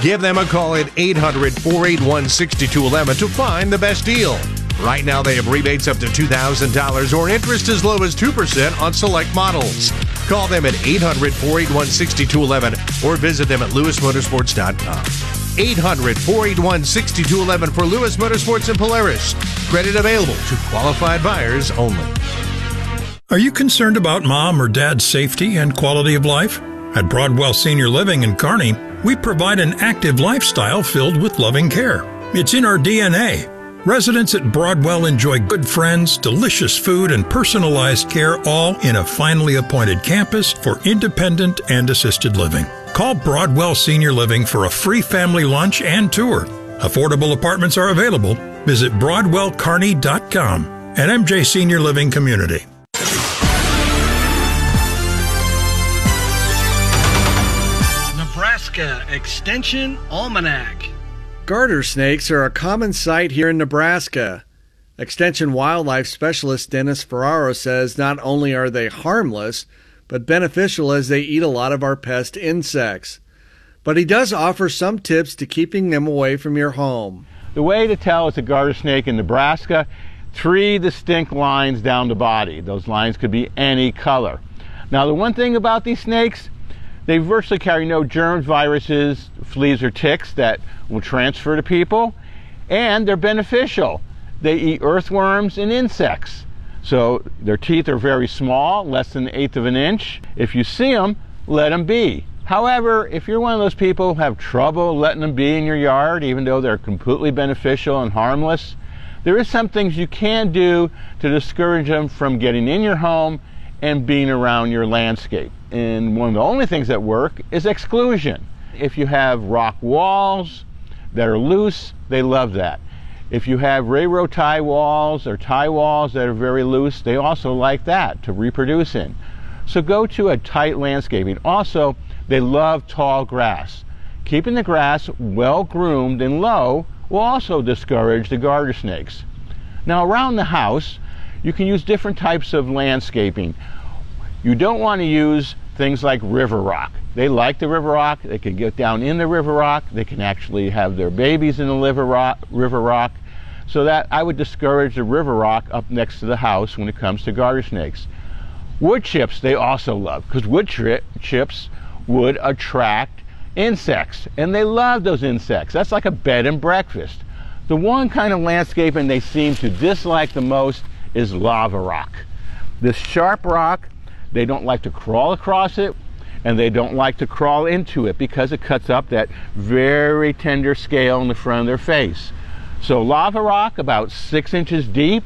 Give them a call at 800-481-6211 to find the best deal. Right now, they have rebates up to $2,000 or interest as low as 2% on select models. Call them at 800-481-6211 or visit them at lewismotorsports.com. 800-481-6211 for Lewis Motorsports in Polaris. Credit available to qualified buyers only. Are you concerned about mom or dad's safety and quality of life? At Broadwell Senior Living in Kearney, we provide an active lifestyle filled with loving care. It's in our DNA. Residents at Broadwell enjoy good friends, delicious food, and personalized care, all in a finely appointed campus for independent and assisted living. Call Broadwell Senior Living for a free family lunch and tour. Affordable apartments are available. Visit BroadwellKearney.com and MJ Senior Living Community. Nebraska Extension Almanac. Garter snakes are a common sight here in Nebraska. Extension wildlife specialist Dennis Ferraro says not only are they harmless, but beneficial as they eat a lot of our pest insects. But he does offer some tips to keeping them away from your home. The way to tell it's a garter snake in Nebraska, 3 distinct lines down the body. Those lines could be any color. Now, the one thing about these snakes, they virtually carry no germs, viruses, fleas, or ticks that will transfer to people, and they're beneficial. They eat earthworms and insects. So their teeth are very small, less than 1/8 of an inch. If you see them, let them be. However, if you're one of those people who have trouble letting them be in your yard, even though they're completely beneficial and harmless, there is some things you can do to discourage them from getting in your home and being around your landscape. And one of the only things that work is exclusion. If you have rock walls that are loose, they love that. If you have railroad tie walls or tie walls that are very loose, they also like that to reproduce in. So go to a tight landscaping. Also, they love tall grass. Keeping the grass well groomed and low will also discourage the garter snakes. Now, around the house, you can use different types of landscaping. You don't want to use things like river rock. They like the river rock. They can get down in the river rock. They can actually have their babies in the river rock. So that I would discourage the river rock up next to the house when it comes to garter snakes. Wood chips they also love, because wood chips would attract insects, and they love those insects. That's like a bed and breakfast. The one kind of landscaping they seem to dislike the most is lava rock. This sharp rock, they don't like to crawl across it, and they don't like to crawl into it because it cuts up that very tender scale in the front of their face. So lava rock, about 6 inches deep,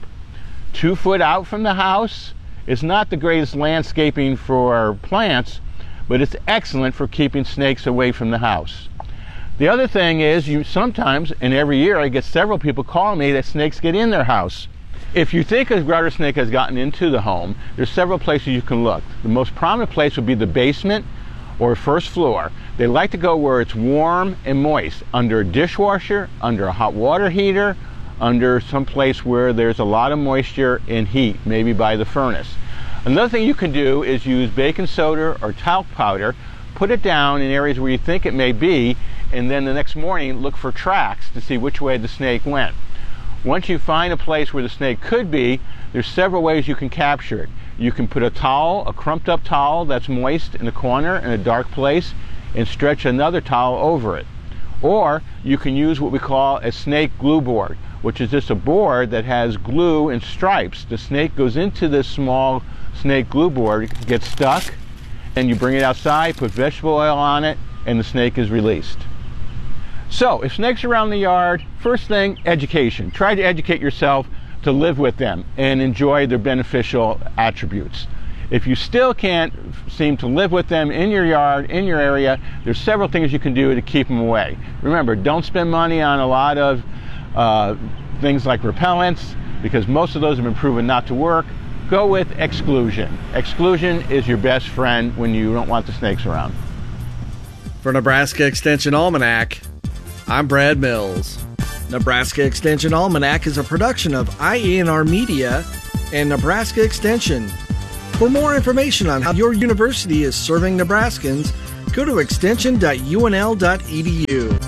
2 foot out from the house, is not the greatest landscaping for plants, but it's excellent for keeping snakes away from the house. The other thing is, you sometimes, and every year I get several people calling me that snakes get in their house. If you think a garter snake has gotten into the home, there's several places you can look. The most prominent place would be the basement or first floor. They like to go where it's warm and moist, under a dishwasher, under a hot water heater, under some place where there's a lot of moisture and heat, maybe by the furnace. Another thing you can do is use baking soda or talc powder, put it down in areas where you think it may be, and then the next morning look for tracks to see which way the snake went. Once you find a place where the snake could be, there's several ways you can capture it. You can put a towel, a crumped up towel that's moist in a corner in a dark place, and stretch another towel over it. Or you can use what we call a snake glue board, which is just a board that has glue and stripes. The snake goes into this small snake glue board, gets stuck, and you bring it outside, put vegetable oil on it, and the snake is released. So if snakes are around the yard, first thing, education. Try to educate yourself to live with them and enjoy their beneficial attributes. If you still can't seem to live with them in your yard, in your area, there's several things you can do to keep them away. Remember, don't spend money on a lot of things like repellents, because most of those have been proven not to work. Go with exclusion. Exclusion is your best friend when you don't want the snakes around. For Nebraska Extension Almanac, I'm Brad Mills. Nebraska Extension Almanac is a production of IENR Media and Nebraska Extension. For more information on how your university is serving Nebraskans, Go to extension.unl.edu.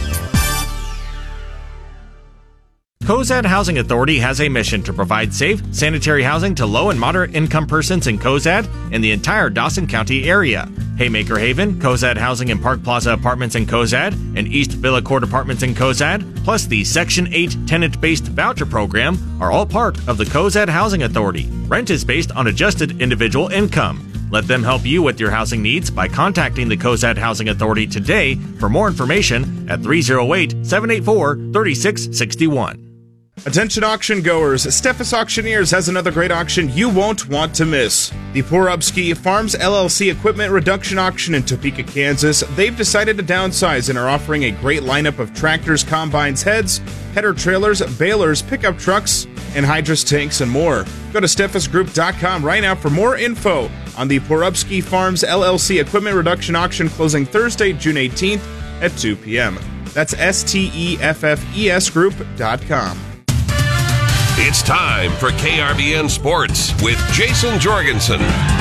Cozad Housing Authority has a mission to provide safe, sanitary housing to low and moderate income persons in Cozad and the entire Dawson County area. Haymaker Haven, Cozad Housing and Park Plaza Apartments in Cozad, and East Villa Court Apartments in Cozad, plus the Section 8 tenant-based voucher program are all part of the Cozad Housing Authority. Rent is based on adjusted individual income. Let them help you with your housing needs by contacting the Cozad Housing Authority today for more information at 308-784-3661. Attention auction goers, Steffes Auctioneers has another great auction you won't want to miss. The Porubsky Farms LLC Equipment Reduction Auction in Topeka, Kansas. They've decided to downsize and are offering a great lineup of tractors, combines, heads, header trailers, balers, pickup trucks, and hydrous tanks and more. Go to steffesgroup.com right now for more info on the Porubsky Farms LLC Equipment Reduction Auction closing Thursday, June 18th at 2 p.m. That's STEFFES Group.com. It's time for KRVN Sports with Jason Jorgensen.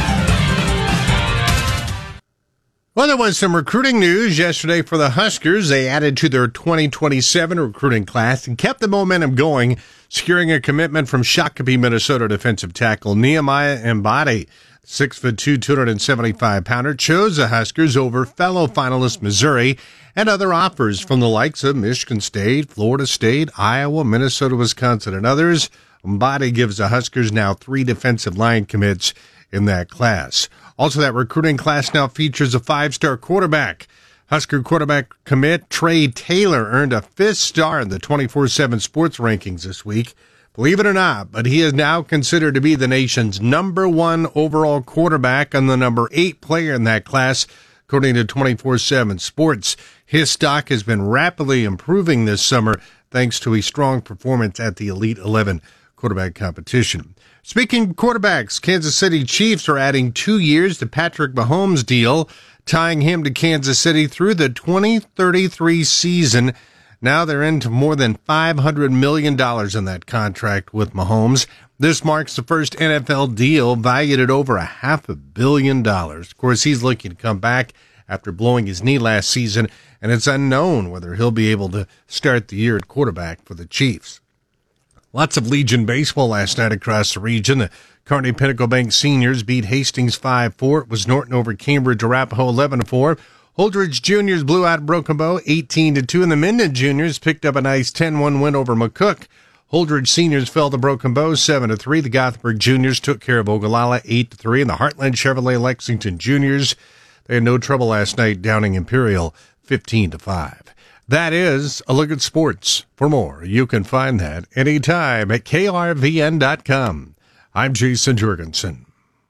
Well, there was some recruiting news yesterday for the Huskers. They added to their 2027 recruiting class and kept the momentum going, securing a commitment from Shakopee, Minnesota defensive tackle Nehemiah Mbadi. 6'2", 275-pounder chose the Huskers over fellow finalist Missouri and other offers from the likes of Michigan State, Florida State, Iowa, Minnesota, Wisconsin, and others. Mbadi gives the Huskers now 3 defensive line commits in that class. Also, that recruiting class now features a 5-star quarterback. Husker quarterback commit Trey Taylor earned a 5th star in the 24/7 sports rankings this week. Believe it or not, but he is now considered to be the nation's number 1 overall quarterback and the number 8 player in that class, according to 24/7 Sports. His stock has been rapidly improving this summer thanks to a strong performance at the Elite 11 quarterback competition. Speaking of quarterbacks, Kansas City Chiefs are adding 2 years to Patrick Mahomes' deal, tying him to Kansas City through the 2033 season. Now they're into more than $500 million in that contract with Mahomes. This marks the first NFL deal valued at over $500 million. Of course, he's looking to come back after blowing his knee last season, and it's unknown whether he'll be able to start the year at quarterback for the Chiefs. Lots of Legion baseball last night across the region. The Kearney Pinnacle Bank seniors beat Hastings 5-4. It was Norton over Cambridge Arapahoe 11-4. Holdridge Juniors blew out Broken Bow 18-2, and the Minden Juniors picked up a nice 10-1 win over McCook. Holdridge Seniors fell to Broken Bow 7-3. The Gothenburg Juniors took care of Ogallala 8-3, and the Heartland Chevrolet Lexington Juniors, they had no trouble last night downing Imperial 15-5. That is a look at sports. For more, you can find that anytime at krvn.com. I'm Jason Jorgensen.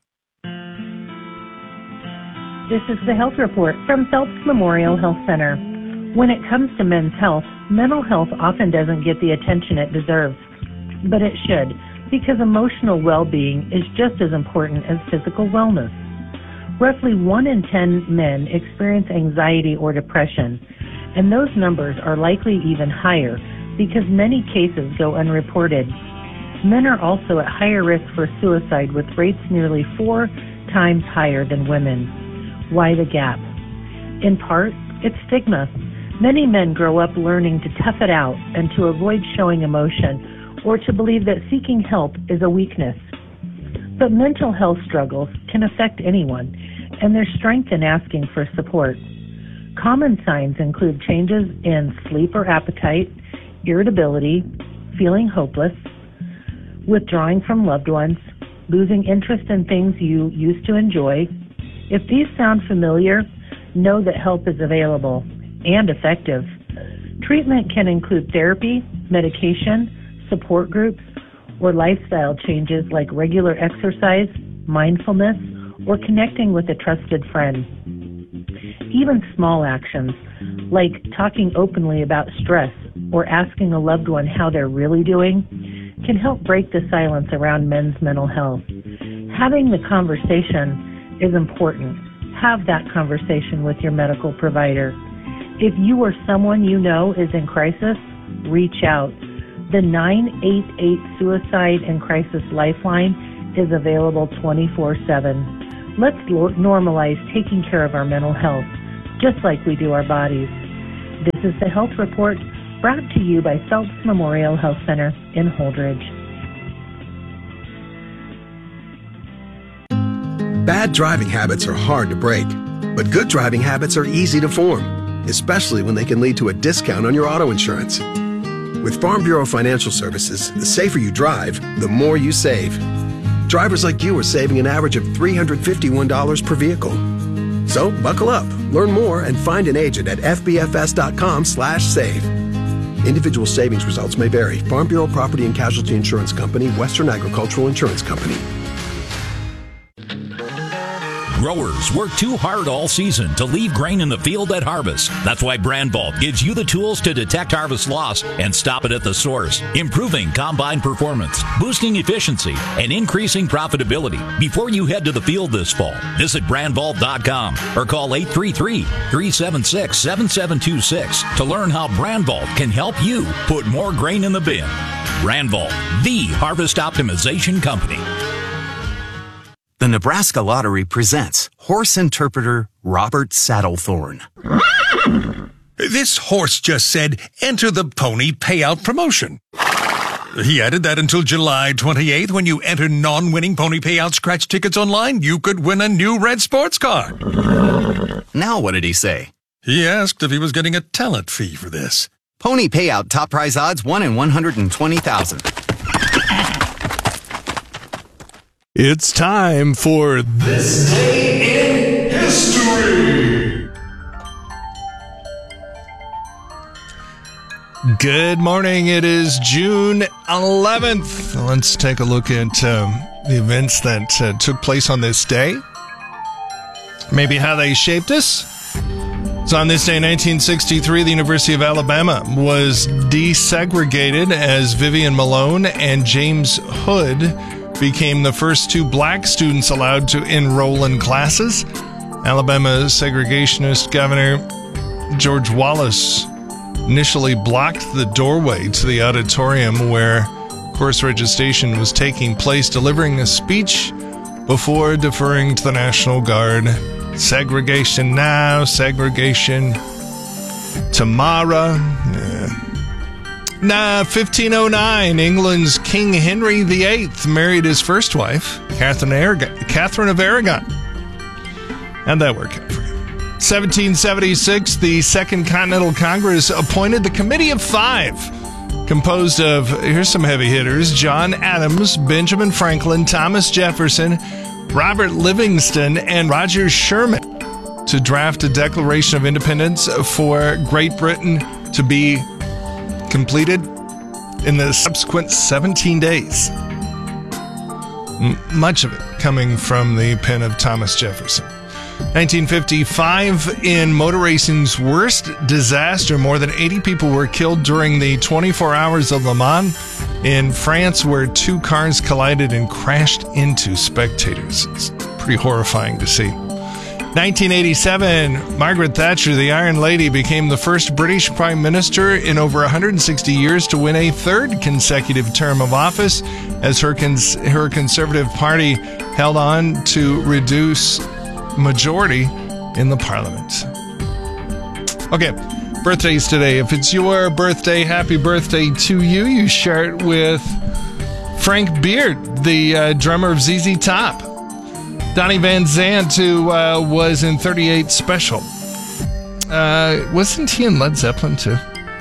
This is the Health Report from Phelps Memorial Health Center. When it comes to men's health, mental health often doesn't get the attention it deserves. But it should, because emotional well-being is just as important as physical wellness. Roughly 1 in 10 men experience anxiety or depression, and those numbers are likely even higher because many cases go unreported. Men are also at higher risk for suicide, with rates nearly 4 times higher than women. Why the gap? In part, it's stigma. Many men grow up learning to tough it out and to avoid showing emotion, or to believe that seeking help is a weakness. But mental health struggles can affect anyone, and there's strength in asking for support. Common signs include changes in sleep or appetite, irritability, feeling hopeless, withdrawing from loved ones, losing interest in things you used to enjoy. If these sound familiar, know that help is available and effective. Treatment can include therapy, medication, support groups, or lifestyle changes like regular exercise, mindfulness, or connecting with a trusted friend. Even small actions, like talking openly about stress or asking a loved one how they're really doing, can help break the silence around men's mental health. Having the conversation is important. Have that conversation with your medical provider. If you or someone you know is in crisis, reach out. The 988 Suicide and Crisis Lifeline is available 24/7. Let's normalize taking care of our mental health just like we do our bodies. This is the Health Report, brought to you by Phelps Memorial Health Center in Holdridge. Bad driving habits are hard to break, but good driving habits are easy to form, especially when they can lead to a discount on your auto insurance. With Farm Bureau Financial Services, the safer you drive, the more you save. Drivers like you are saving an average of $351 per vehicle. So buckle up, learn more, and find an agent at fbfs.com/save. Individual savings results may vary. Farm Bureau Property and Casualty Insurance Company, Western Agricultural Insurance Company. Growers work too hard all season to leave grain in the field at harvest. That's why Brandvault gives you the tools to detect harvest loss and stop it at the source, improving combine performance, boosting efficiency, and increasing profitability before you head to the field this fall. Visit Brandvault.com or call 833-376-7726 to learn how Brandvault can help you put more grain in the bin. Brandvault, the harvest optimization company. The Nebraska Lottery presents horse interpreter Robert Saddlethorn. This horse just said, enter the pony payout promotion. He added that until July 28th, when you enter non-winning pony payout scratch tickets online, you could win a new red sports car. Now what did he say? He asked if he was getting a talent fee for this. Pony payout top prize odds 1 in 120,000. It's time for This Day in History. Good morning. It is June 11th. Let's take a look at the events that took place on this day. Maybe how they shaped us. So on this day in 1963, the University of Alabama was desegregated as Vivian Malone and James Hood became the first two black students allowed to enroll in classes. Alabama segregationist Governor George Wallace initially blocked the doorway to the auditorium where course registration was taking place, delivering a speech before deferring to the National Guard. Segregation now, segregation tomorrow. 1509, England's King Henry VIII married his first wife, Catherine of Aragon. How'd that work out for you? 1776, the Second Continental Congress appointed the Committee of Five, composed of, here's some heavy hitters, John Adams, Benjamin Franklin, Thomas Jefferson, Robert Livingston, and Roger Sherman, to draft a Declaration of Independence for Great Britain to be completed in the subsequent 17 days. Much of it coming from the pen of Thomas Jefferson. 1955, in motor racing's worst disaster, more than 80 people were killed during the 24 Hours of Le Mans in France, where two cars collided and crashed into spectators. It's pretty horrifying to see. 1987, Margaret Thatcher, the Iron Lady, became the first British Prime Minister in over 160 years to win a third consecutive term of office, as her Conservative Party held on to reduce majority in the Parliament. Okay, birthdays today. If it's your birthday, happy birthday to you. You share it with Frank Beard, the drummer of ZZ Top. Donnie Van Zant, who was in 38 Special. Wasn't he in Led Zeppelin, too?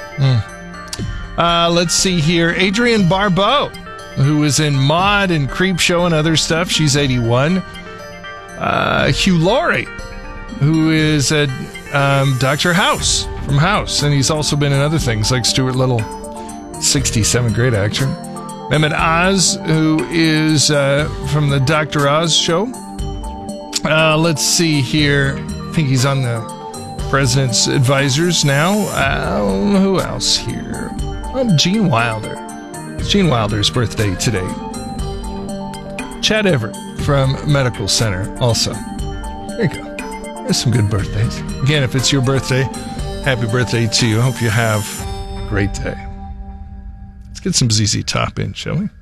Let's see here. Adrienne Barbeau, who was in Maude and Creepshow and other stuff. She's 81. Hugh Laurie, who is Dr. House from House. And he's also been in other things like Stuart Little. 67, great actor. Mehmet Oz, who is from the Dr. Oz show. Let's see here. I think he's on the president's advisors now. Who else here? Gene Wilder. It's Gene Wilder's birthday today. Chad Everett from Medical Center also. There you go. There's some good birthdays. Again, if it's your birthday, happy birthday to you. Hope you have a great day. Let's get some ZZ Top in, shall we?